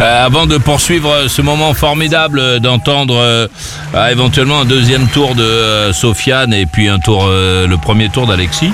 Avant de poursuivre ce moment formidable d'entendre éventuellement un deuxième tour de Sofiane et puis le premier tour d'Alexis,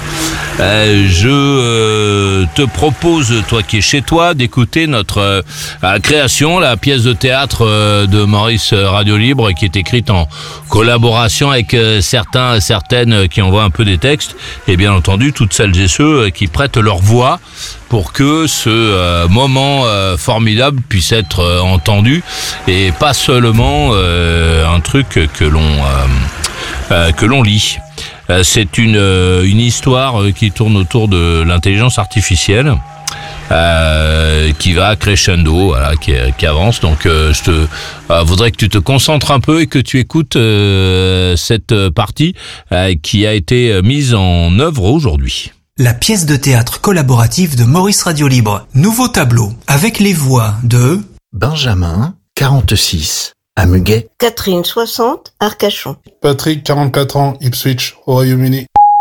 je te propose, toi qui es chez toi, d'écouter notre création, la pièce de théâtre de Maurice Radio Libre, qui est écrite en collaboration avec certaines qui envoient un peu des textes, et bien entendu toutes celles et ceux qui prêtent leur voix pour que ce moment formidable puisse être entendu et pas seulement un truc que l'on lit. C'est une histoire qui tourne autour de l'intelligence artificielle qui va crescendo, voilà, qui avance. Donc je voudrais que tu te concentres un peu et que tu écoutes cette partie qui a été mise en œuvre aujourd'hui. La pièce de théâtre collaborative de Maurice Radio Libre. Nouveau tableau, avec les voix de Benjamin, 46, à Muguet. Catherine, 60, Arcachon. Patrick, 44 ans, Ipswich, au Royaume-Uni.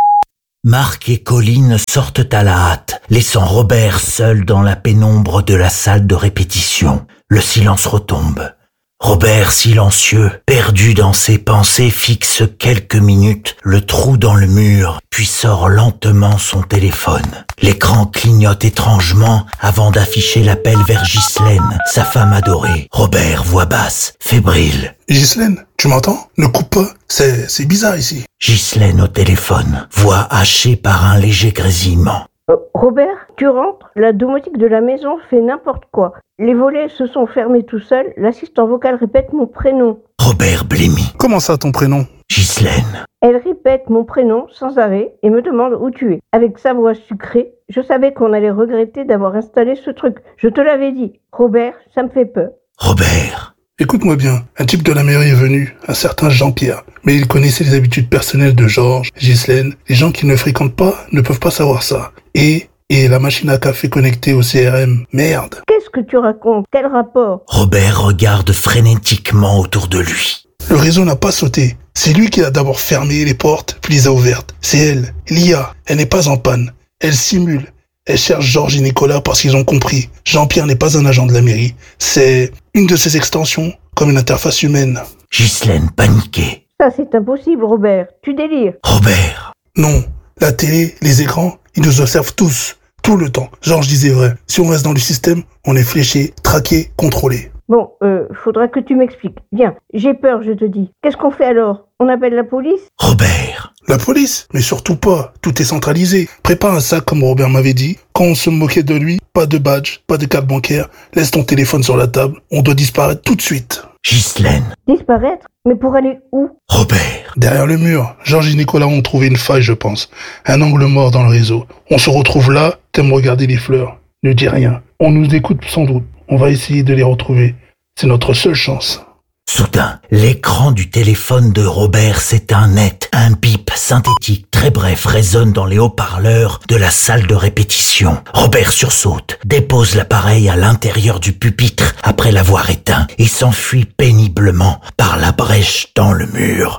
Marc et Colline sortent à la hâte, laissant Robert seul dans la pénombre de la salle de répétition. Le silence retombe. Robert, silencieux, perdu dans ses pensées, fixe quelques minutes le trou dans le mur, puis sort lentement son téléphone. L'écran clignote étrangement avant d'afficher l'appel vers Ghislaine, sa femme adorée. Robert, voix basse, fébrile. Ghislaine, tu m'entends? Ne coupe pas, c'est bizarre ici. Ghislaine au téléphone, voix hachée par un léger grésillement. Robert, tu rentres, la domotique de la maison fait n'importe quoi. Les volets se sont fermés tout seuls, l'assistant vocal répète mon prénom. Robert blêmit. Comment ça, ton prénom? Ghislaine. Elle répète mon prénom sans arrêt et me demande où tu es. Avec sa voix sucrée, je savais qu'on allait regretter d'avoir installé ce truc. Je te l'avais dit. Robert, ça me fait peur. Robert. Écoute-moi bien, un type de la mairie est venu, un certain Jean-Pierre, mais il connaissait les habitudes personnelles de Georges, Ghislaine. Les gens qui ne fréquentent pas ne peuvent pas savoir ça. Et la machine à café connectée au CRM. Merde. Qu'est-ce que tu racontes? Quel rapport? Robert regarde frénétiquement autour de lui. Le réseau n'a pas sauté. C'est lui qui a d'abord fermé les portes, puis les a ouvertes. C'est elle, l'IA. Elle n'est pas en panne. Elle simule. Elle cherche Georges et Nicolas parce qu'ils ont compris. Jean-Pierre n'est pas un agent de la mairie. C'est une de ses extensions, comme une interface humaine. Ghislaine paniquée. Ça, c'est impossible, Robert. Tu délires. Robert. Non. La télé, les écrans, ils nous observent tous, tout le temps. Georges disait vrai. Si on reste dans le système, on est fléché, traqué, contrôlé. Bon, faudra que tu m'expliques. Viens, j'ai peur, je te dis. Qu'est-ce qu'on fait alors? On appelle la police? Robert. La police? Mais surtout pas. Tout est centralisé. Prépare un sac comme Robert m'avait dit. Quand on se moquait de lui, pas de badge, pas de carte bancaire. Laisse ton téléphone sur la table. On doit disparaître tout de suite. Ghislaine. Disparaître? Mais pour aller où? Robert. Derrière le mur. Georges et Nicolas ont trouvé une faille, je pense. Un angle mort dans le réseau. On se retrouve là. T'aimes regarder les fleurs. Ne dis rien. On nous écoute sans doute. On va essayer de les retrouver. C'est notre seule chance. Soudain, l'écran du téléphone de Robert s'éteint net. Un bip synthétique très bref résonne dans les haut-parleurs de la salle de répétition. Robert sursaute, dépose l'appareil à l'intérieur du pupitre après l'avoir éteint et s'enfuit péniblement par la brèche dans le mur.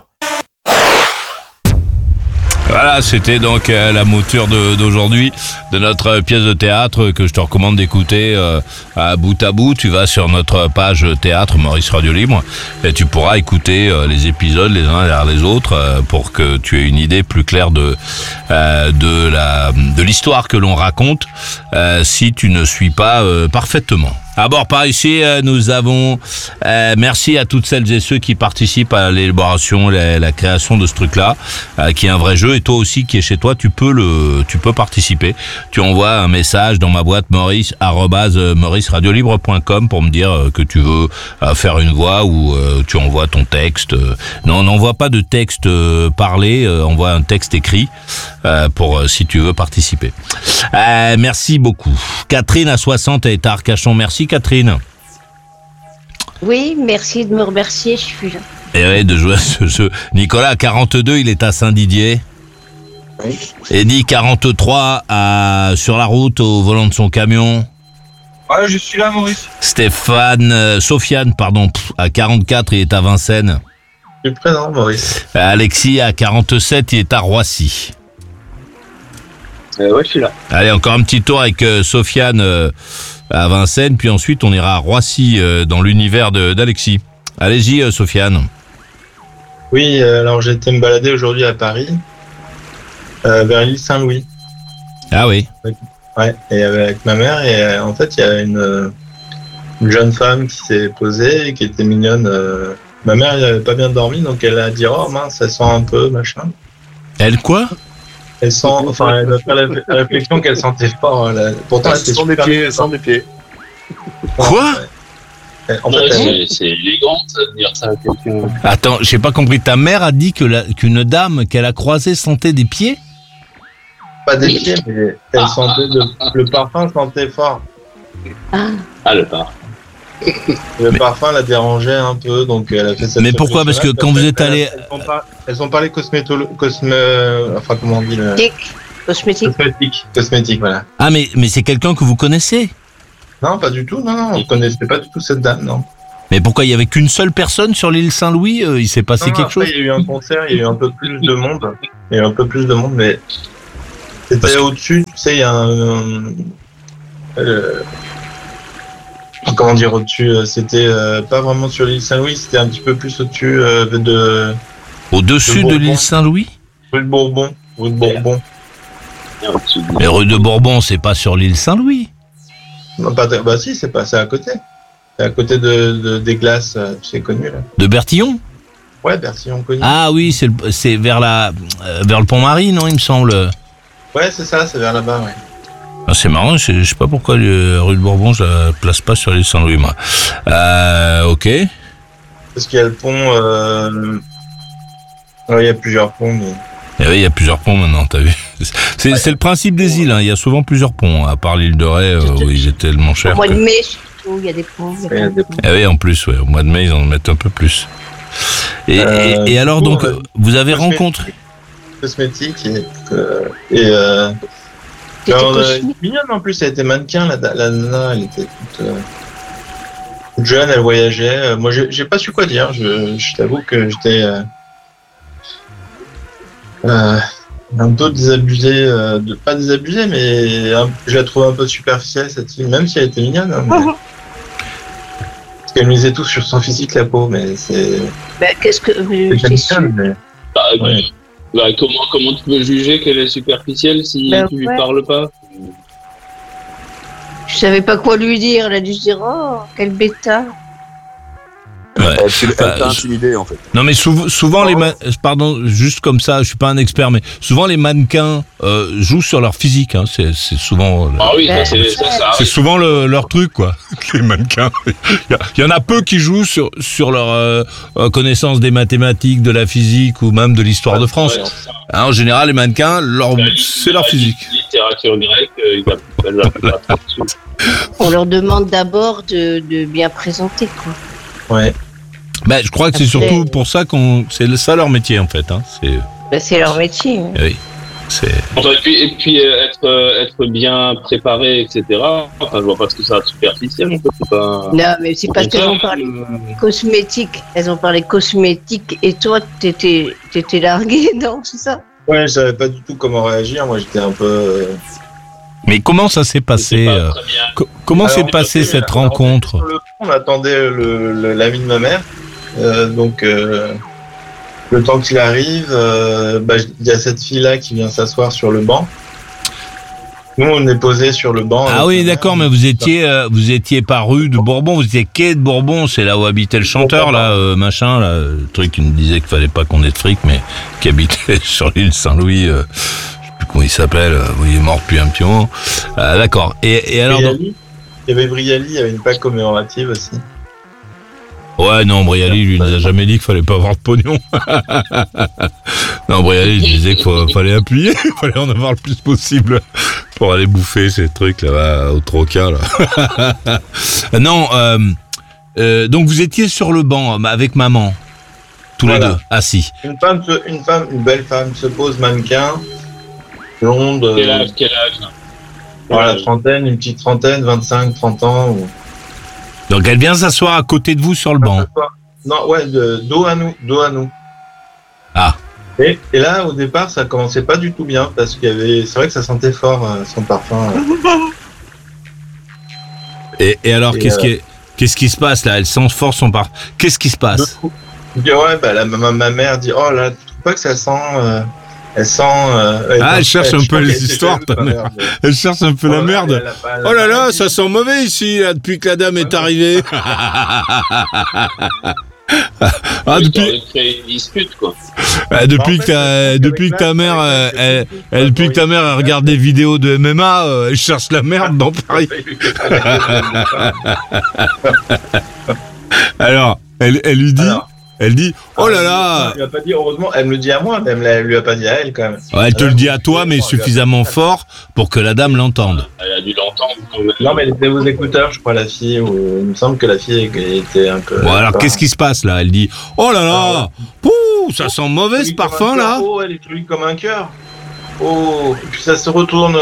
Voilà, c'était donc la mouture d'aujourd'hui de notre pièce de théâtre que je te recommande d'écouter à bout à bout. Tu vas sur notre page théâtre Maurice Radio Libre et tu pourras écouter les épisodes les uns derrière les autres pour que tu aies une idée plus claire de l'histoire que l'on raconte si tu ne suis pas parfaitement. À bord par ici, nous avons merci à toutes celles et ceux qui participent à l'élaboration, la création de ce truc-là, qui est un vrai jeu. Et toi aussi qui est chez toi, tu peux participer. Tu envoies un message dans ma boîte maurice@mauriceradiolibre.com pour me dire que tu veux faire une voix ou tu envoies ton texte. Non, n'envoie pas de texte parlé, envoie un texte écrit pour si tu veux participer. Merci beaucoup. Catherine à 60 est à Arcachon. Merci Catherine. Oui, merci de me remercier, je suis là. Et oui, de jouer à ce jeu. Nicolas à 42, il est à Saint-Didier. Oui. Eddie 43 sur la route au volant de son camion. Ouais, je suis là, Maurice. Sofiane, à 44, il est à Vincennes. Je suis présent, Maurice. Alexis à 47, il est à Roissy. Ouais, je suis là. Allez, encore un petit tour avec Sofiane à Vincennes, puis ensuite on ira à Roissy, dans l'univers d'Alexis. Allez-y, Sofiane. Oui, alors j'ai été me balader aujourd'hui à Paris, vers l'île Saint-Louis. Ah oui. Ouais, et avec ma mère, et en fait, il y a une jeune femme qui s'est posée et qui était mignonne. Ma mère, elle n'avait pas bien dormi, donc elle a dit « Oh mince, elle sent un peu, machin ». Elle quoi? Elle sent, enfin, elle a fait la réflexion qu'elle sentait fort. Pourtant, elle était sans des super pieds, bien. sans des pieds. Quoi? En fait, C'est élégant de dire ça à quelqu'un. Attends, j'ai pas compris. Ta mère a dit qu'une dame qu'elle a croisée sentait des pieds? pas des pieds, mais elle sentait le parfum sentait fort. Ah, le parfum. Le parfum la dérangeait un peu, donc elle a fait cette. Mais pourquoi? Parce que quand vous êtes allé... Elles ont parlé enfin comment on dit le... Cosmétique, voilà. Ah, mais c'est quelqu'un que vous connaissez? Non, pas du tout, non, on connaissait pas du tout cette dame, non. Mais pourquoi il y avait qu'une seule personne sur l'île Saint-Louis? Il s'est passé quelque chose? Il y a eu un concert, il y a eu un peu plus de monde. Mais c'était au-dessus, tu sais, il y a comment dire au-dessus, c'était pas vraiment sur l'île Saint-Louis, c'était un petit peu plus au-dessus Au-dessus de l'île Saint-Louis? Rue de Bourbon. Mais rue de Bourbon, c'est pas sur l'île Saint-Louis? Non, bah si, c'est à côté. C'est à côté des glaces, c'est connu là. De Bertillon? Ouais, Bertillon connu. Ah oui, c'est vers le Pont-Marie, non, il me semble. Ouais, c'est ça, c'est vers là-bas, ouais. Ah, c'est marrant, je sais pas pourquoi rue de Bourbon, je la place pas sur l'île Saint-Louis, moi. Ok. Parce qu'il y a le pont. Il y a plusieurs ponts, mais. Eh oui, il y a plusieurs ponts maintenant, t'as vu. C'est le principe des îles, hein. Il y a souvent plusieurs ponts, à part l'île de Ré, où ils étaient tellement chers. Au mois de mai, surtout, il y a des ponts. Eh oui, en plus, ouais, au mois de mai, ils en mettent un peu plus. Et alors, donc, vous avez rencontré... Cosmétique mignonne en plus, elle était mannequin, la nana, elle était toute jeune, elle voyageait. Moi, j'ai pas su quoi dire, je t'avoue que j'étais un peu désabusé, pas désabusé, mais je la trouvais un peu superficielle cette fille, même si elle était mignonne. Hein, parce qu'elle misait tout sur son physique, la peau, mais c'est. Qu'est-ce que comment tu peux juger qu'elle est superficielle si tu lui parles pas? Je savais pas quoi lui dire, elle a dû se dire oh quel bêta. Ouais. Elle t'a intimidé en fait. Non mais souvent pardon, juste comme ça, je suis pas un expert, mais souvent les mannequins jouent sur leur physique, hein. C'est souvent. Ah oui, ça. C'est souvent leur truc, quoi. Les mannequins. Il y en a peu qui jouent sur leur connaissance des mathématiques, de la physique ou même de l'histoire de France. Hein, en général, les mannequins, c'est leur physique. Littérature grecque, ils apprennent pas dessus. On leur demande d'abord de bien présenter, quoi. Ouais. Ben, je crois que c'est surtout pour ça c'est ça leur métier en fait. Hein. C'est leur métier. Hein. Oui. Et puis être bien préparé, etc. Enfin, je vois pas ce que ça a de superficiel. En fait. C'est pas... Non, mais c'est parce qu'elles ont parlé cosmétique. Elles ont parlé cosmétique et toi, t'étais largué, non, c'est ça? Ouais, je savais pas du tout comment réagir. Moi, j'étais un peu. Mais comment ça s'est passé Comment s'est passée cette rencontre? Sur le pont, on attendait l'ami de ma mère. Donc, le temps qu'il arrive, il y a cette fille-là qui vient s'asseoir sur le banc. Nous, on est posé sur le banc. Ah oui, d'accord, mais vous étiez pas rue de Bourbon, vous étiez quai de Bourbon, c'est là où habitait le chanteur, là, machin, là, le truc qui nous disait qu'il fallait pas qu'on ait de fric, mais qui habitait sur l'île Saint-Louis. Je sais plus comment il s'appelle. Il est mort depuis un petit moment. D'accord. Et alors. Il y avait Brialy, il y avait une plaque commémorative aussi. Ouais, non, Brialy, lui, nous a jamais dit qu'il fallait pas avoir de pognon. Non, Brialy, il disait qu'il fallait appuyer, il fallait en avoir le plus possible pour aller bouffer ces trucs là-bas au Troca, là. Non, donc vous étiez sur le banc avec maman, tous les deux, assis. Une belle femme se pose mannequin, blonde. Quel âge Voilà, trentaine, une petite trentaine, 25, 30 ans. Donc elle vient s'asseoir à côté de vous sur le banc. Non, ouais, dos à nous. Ah. Et là, au départ, ça commençait pas du tout bien parce c'est vrai que ça sentait fort son parfum. Et alors, qu'est-ce qui se passe là? Elle s'enforce son part. Qu'est-ce qui se passe? Ouais, bah, ma mère dit, oh là, tu trouves pas que ça sent... elle sent... elle cherche un peu les histoires, ta mère. Elle cherche un peu la merde. Oh là là, ça sent mauvais ici, là, depuis que la dame est arrivée. Depuis une dispute, quoi. Depuis que ta mère elle regarde des vidéos de MMA, elle cherche la merde dans Paris. Alors, elle lui dit... Elle dit, oh là là! Elle lui a pas dit, heureusement, elle me le dit à moi, mais elle lui a pas dit à elle, quand même. Ouais, elle te le dit à toi, mais suffisamment fort pour que la dame l'entende. Elle a dû l'entendre quand même. Non, mais elle était aux écouteurs, je crois, la fille, ou il me semble que la fille était un peu... Bon, alors, qu'est-ce qui se passe, là? Elle dit, oh là là! Pouh, ça sent mauvais, ce parfum, là! Oh, elle est jolie comme un cœur! Oh, et puis ça se retourne...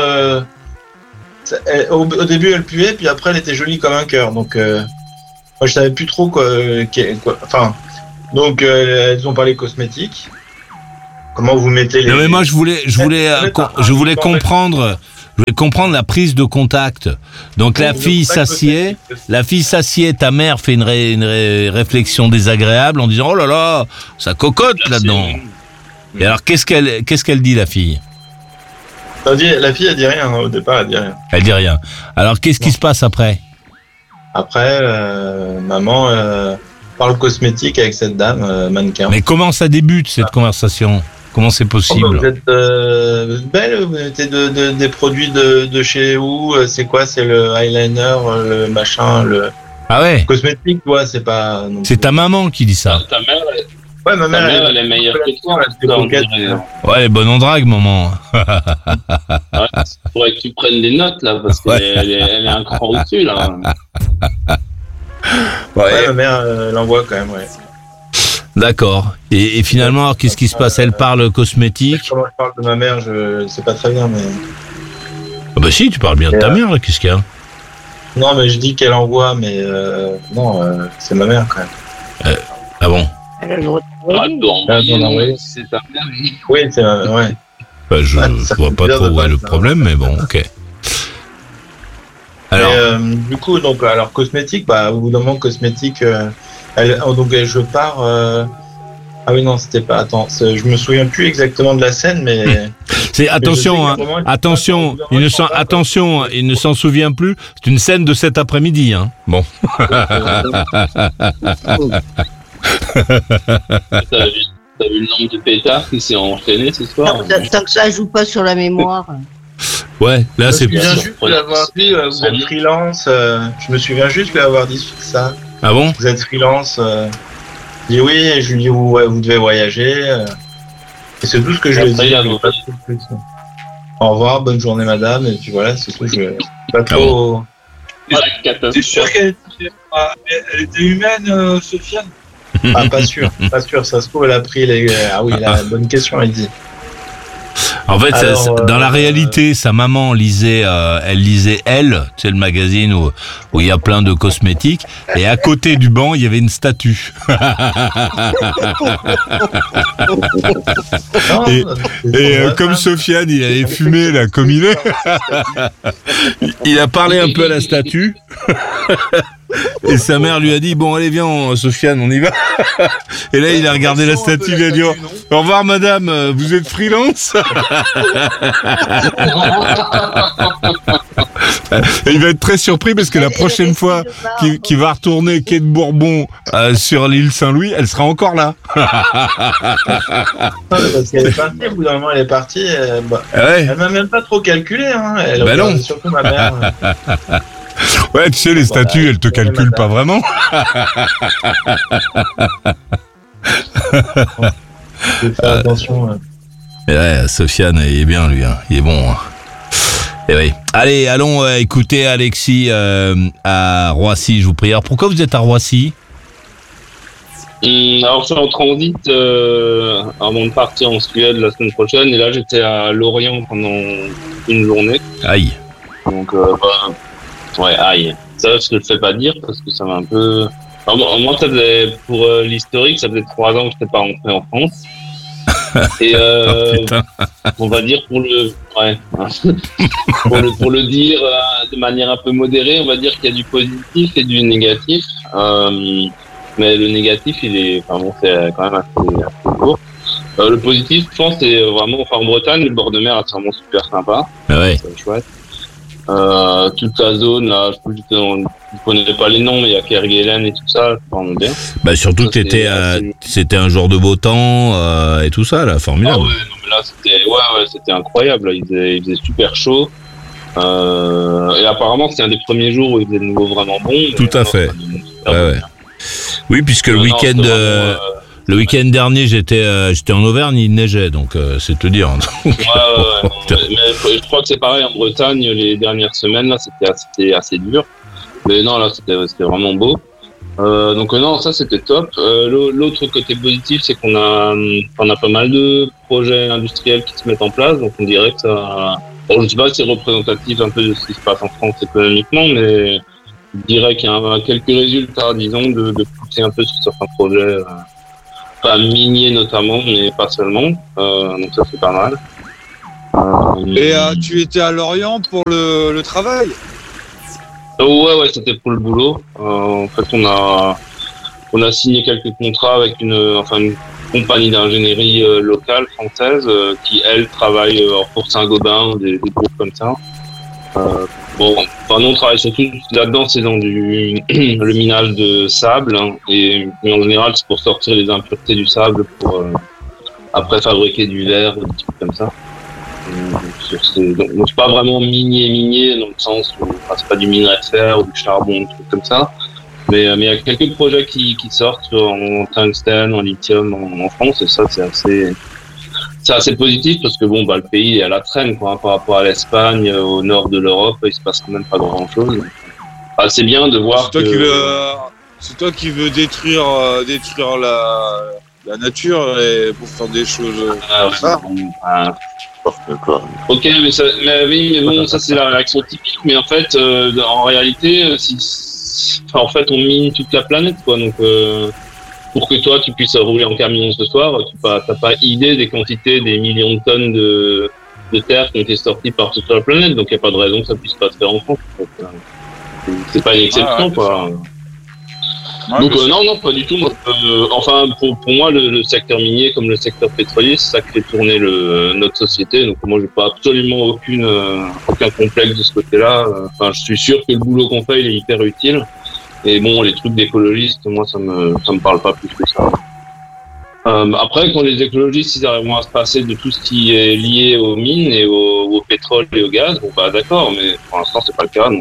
au début, elle puait, puis après, elle était jolie comme un cœur, donc... moi, je savais plus trop quoi. Enfin... Donc, elles ont parlé cosmétiques. Comment vous mettez les... Non, mais moi, je voulais comprendre la prise de contact. Donc, la fille s'assied, ta mère fait une réflexion désagréable en disant, oh là là, ça cocotte là-dedans. Et alors, qu'est-ce qu'elle dit, la fille? La fille, elle dit rien, au départ, elle dit rien. Elle dit rien. Alors, qu'est-ce qui se passe après? Après, maman... parle cosmétique avec cette dame, mannequin. Mais comment ça débute, cette conversation? Comment c'est possible? Vous êtes belle, vous mettez des produits de chez où? C'est quoi? C'est le eyeliner, le machin, le... Ah ouais? Cosmétique, ouais, c'est pas... C'est ta maman qui dit ça. Ta mère, ouais, ma mère, elle est meilleure que toi. Ouais, elle est bonne en drague, maman. Ouais, il faudrait que tu prennes des notes, là, parce qu'elle est un cran au-dessus, là. Ouais, ma mère l'envoie quand même, ouais. D'accord. Et finalement, alors, qu'est-ce qui se passe? Elle parle cosmétique. Comment je parle de ma mère, je sais pas très bien, mais... Ah bah si, tu parles bien de ta mère, là. Qu'est-ce qu'il y a? Non, mais je dis qu'elle envoie, mais non, c'est ma mère, quand même. Ah bon? Elle a le droit d'envoyer. C'est ta mère. Oui, c'est ma mère, ouais. Bah, je vois pas trop où est le problème, mais bon, ok. Alors, du coup, donc, alors cosmétique, bah, au bout d'un moment, cosmétique, donc je pars. Ah oui, non, c'était pas. Attends, je me souviens plus exactement de la scène, mais. C'est attention, hein, attention, il ne s'en souvient plus. C'est une scène de cet après-midi, hein. Bon. T'as vu le nombre de pétards qui s'est enchaîné ce soir? Tant que ça joue pas sur la mémoire. Ouais, là c'est bien. Je me souviens juste l'avoir dit, vous êtes freelance. Je me souviens juste l'avoir dit ça. Ah bon? Vous êtes freelance. Je dis oui, et je lui dis vous devez voyager. Et c'est tout ce que je lui ai dit. Au revoir, bonne journée madame. Et puis voilà, c'est tout. Je pas trop. T'es sûr qu'elle était humaine, Sofiane? Ah, pas sûr. Ça se trouve, elle a pris les. Ah oui, la bonne question, elle dit. En fait, dans la réalité, sa maman lisait, elle lisait Elle, c'est le magazine où il y a plein de cosmétiques, et à côté du banc, il y avait une statue. et comme Sofiane, il avait fumé là, comme il est, il a parlé un peu à la statue. Et sa mère lui a dit, bon allez viens Sofiane, on y va. Et là il a regardé la statue, il a dit, au revoir madame, vous êtes freelance? Et il va être très surpris parce que la prochaine fois qu'il va retourner quai de Bourbon sur l'île Saint-Louis, elle sera encore là. Parce qu'elle est partie, au bout d'un moment elle est partie, elle m'a même pas trop calculé, hein. Elle non. Surtout ma mère. Ouais, tu sais, les statues, elles te calculent pas vraiment. Faut faire attention. Ouais, Sofiane, il est bien, lui. Hein. Il est bon. Hein. Et oui. Allez, allons écouter Alexis à Roissy, je vous prie. Alors, pourquoi vous êtes à Roissy? Alors, je suis en transit avant de partir en Suède la semaine prochaine. Et là, j'étais à Lorient pendant une journée. Aïe. Donc, ouais, aïe. Ça, je ne le fais pas dire parce que ça m'a un peu... Alors, moi, ça faisait, pour l'historique, ça faisait 3 ans que je n'étais pas rentré en France. Et on va dire pour Ouais. pour le dire de manière un peu modérée, on va dire qu'il y a du positif et du négatif. Mais le négatif, c'est quand même assez lourd. Le positif, je pense, c'est vraiment, en Bretagne, le bord de mer, c'est vraiment super sympa. Ouais. C'est chouette. Toute la zone, là, je ne connais pas les noms, mais il y a Kerguelen et tout ça, c'est vraiment bien. Bah, surtout que c'était un jour de beau temps, et tout ça, là, formidable. Ah ouais, non, mais là, c'était incroyable, là. Il faisait super chaud. Et apparemment, c'était un des premiers jours où il faisait de nouveau vraiment bon. Tout à fait. Ouais. Oui, puisque le week-end, le week-end dernier, j'étais en Auvergne, il neigeait, donc c'est te dire. Ouais. Mais je crois que c'est pareil en Bretagne, les dernières semaines, là, c'était assez dur. Mais non, là, c'était vraiment beau. Donc non, ça c'était top. L'autre côté positif, c'est qu'on a pas mal de projets industriels qui se mettent en place, donc on dirait que ça... Bon, je sais pas si c'est représentatif un peu de ce qui se passe en France économiquement, mais je dirais qu'il y a quelques résultats, disons, de pousser un peu sur certains projets, pas miniers notamment, mais pas seulement. Donc ça c'est pas mal. Et tu étais à Lorient pour le travail? Ouais, c'était pour le boulot. En fait, on a signé quelques contrats avec une compagnie d'ingénierie locale française qui, elle, travaille pour Saint-Gobain, des groupes comme ça. Nous, on travaille surtout là-dedans, c'est dans le minage de sable, hein, et en général, c'est pour sortir les impuretés du sable pour après fabriquer du verre, des trucs comme ça. Donc c'est pas vraiment minier dans le sens où c'est pas du minerai de fer ou du charbon, des trucs comme ça. Mais il y a quelques projets qui sortent en tungstène, en lithium en France, et ça c'est assez positif parce que le pays est à la traîne par rapport à l'Espagne, au nord de l'Europe, il se passe quand même pas grand chose. C'est bien de voir c'est toi qui veux détruire la nature et pour faire des choses comme ça. Ok, mais bon, ça c'est la réaction typique. Mais en fait, en réalité, on mine toute la planète, quoi. Donc, pour que toi tu puisses rouler en camion ce soir, t'as pas idée des quantités, des millions de tonnes de terre qui ont été sorties partout sur la planète. Donc, il n'y a pas de raison que ça puisse pas se faire en France. C'est pas une exception, quoi. Ouais, donc non, pas du tout. Pour moi, le secteur minier comme le secteur pétrolier, c'est ça qui fait tourner notre société. Donc moi, j'ai pas absolument aucun complexe de ce côté-là. Je suis sûr que le boulot qu'on fait, il est hyper utile. Et bon, les trucs d'écologistes, moi, ça me parle pas plus que ça. Après, quand les écologistes, ils arriveront à se passer de tout ce qui est lié aux mines et au pétrole et au gaz, d'accord, mais pour l'instant, c'est pas le cas. Donc.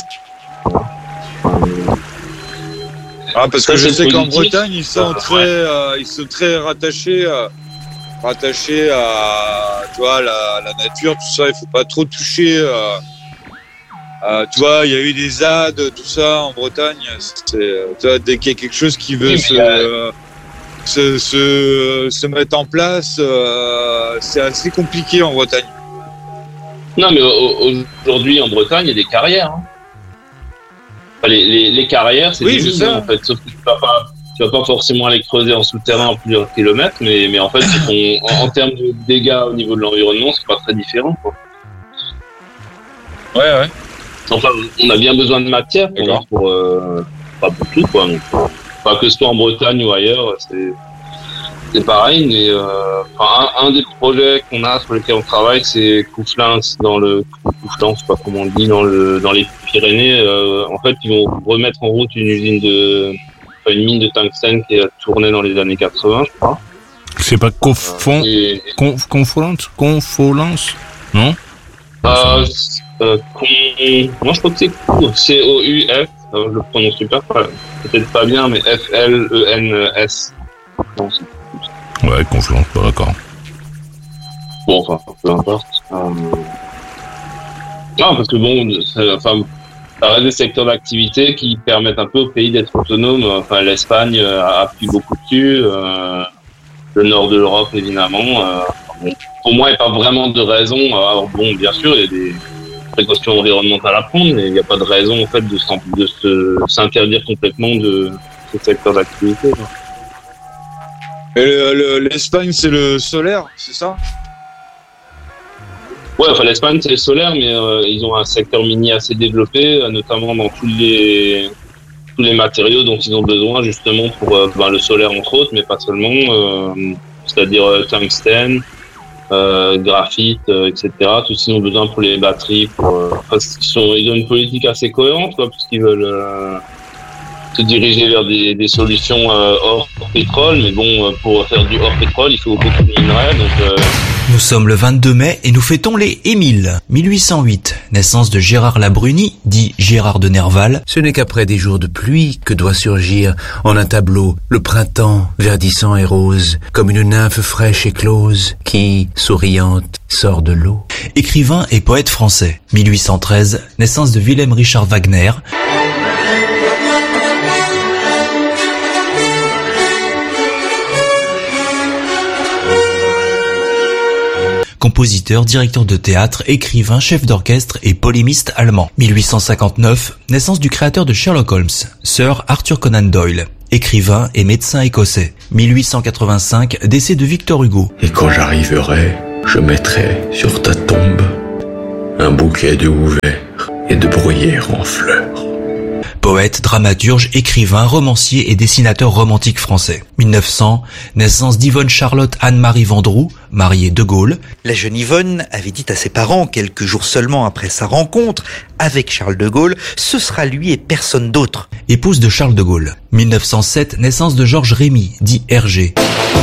Parce que je sais qu'en Bretagne, ils sont très rattachés à la nature, tout ça. Il faut pas trop toucher. Tu vois, il y a eu des ZAD, tout ça en Bretagne. Dès qu'il y a quelque chose qui veut se mettre en place, c'est assez compliqué en Bretagne. Non, mais aujourd'hui en Bretagne, il y a des carrières. Hein. Les carrières, c'est des mines, en fait, sauf que tu vas pas forcément aller creuser en souterrain en plusieurs kilomètres, mais en fait, en termes de dégâts au niveau de l'environnement, c'est pas très différent, quoi. Ouais. Enfin, on a bien besoin de matière pour tout, quoi. Donc, pas que ce soit en Bretagne ou ailleurs, c'est pareil, mais un des projets qu'on a sur lesquels on travaille, c'est Couflins, je sais pas comment on dit, dans les Pyrénées. En fait, ils vont remettre en route une mine de tungstène qui a tourné dans les années 80, je crois. C'est pas Confolens, non? Moi, je crois que c'est COUF, je le prononce peut-être pas bien, mais FLENS. Ouais, Conflans, pas d'accord. Bon, peu importe. Non, parce que ça reste des secteurs d'activité qui permettent un peu au pays d'être autonome. L'Espagne appuie beaucoup dessus, le nord de l'Europe, évidemment. Pour moi, il n'y a pas vraiment de raison. Alors, bien sûr, il y a des précautions environnementales à prendre, mais il n'y a pas de raison, en fait, de s'interdire complètement de ce secteur d'activité. Et l'Espagne, c'est le solaire, c'est ça? Ouais, enfin l'Espagne c'est le solaire, mais ils ont un secteur minier assez développé, notamment dans tous les matériaux dont ils ont besoin justement pour le solaire entre autres, mais pas seulement, c'est-à-dire tungstène, graphite, etc. Tout ce qu'ils ont besoin pour les batteries, ils ont une politique assez cohérente, quoi, puisqu'ils veulent se diriger vers des solutions hors pétrole, mais bon, pour faire du hors pétrole, il faut beaucoup de minerais, donc... Nous sommes le 22 mai et nous fêtons les Émile. 1808, naissance de Gérard Labruni, dit Gérard de Nerval. Ce n'est qu'après des jours de pluie que doit surgir en un tableau le printemps verdissant et rose, comme une nymphe fraîche éclose qui, souriante, sort de l'eau. Écrivain et poète français. 1813, naissance de Wilhelm Richard Wagner. Compositeur, directeur de théâtre, écrivain, chef d'orchestre et polémiste allemand. 1859, naissance du créateur de Sherlock Holmes, Sir Arthur Conan Doyle, écrivain et médecin écossais. 1885, décès de Victor Hugo. Et quand j'arriverai, je mettrai sur ta tombe un bouquet de houverts et de bruyères en fleurs. Poète, dramaturge, écrivain, romancier et dessinateur romantique français. 1900, naissance d'Yvonne Charlotte Anne-Marie Vendroux, mariée de Gaulle. La jeune Yvonne avait dit à ses parents, quelques jours seulement après sa rencontre avec Charles de Gaulle, ce sera lui et personne d'autre. Épouse de Charles de Gaulle. 1907, naissance de Georges Rémy, dit Hergé.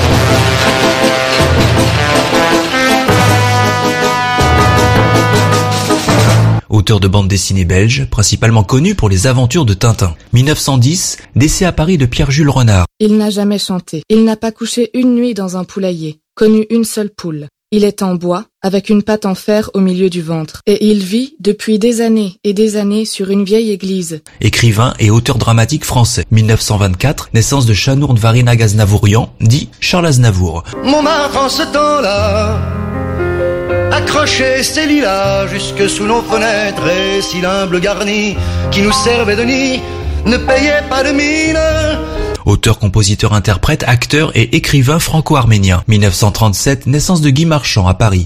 Auteur de bande dessinée belge, principalement connu pour les aventures de Tintin. 1910, décès à Paris de Pierre-Jules Renard. Il n'a jamais chanté. Il n'a pas couché une nuit dans un poulailler, connu une seule poule. Il est en bois, avec une patte en fer au milieu du ventre. Et il vit depuis des années et des années sur une vieille église. Écrivain et auteur dramatique français. 1924, naissance de Chanourde Varina Aznavourian, dit Charles Aznavour. Montmartre en ce temps-là accrochait ses lilas jusque sous nos fenêtres, et si l'humble garni qui nous servait de nid ne payait pas de mine. Auteur, compositeur, interprète, acteur et écrivain franco-arménien. 1937, naissance de Guy Marchand à Paris.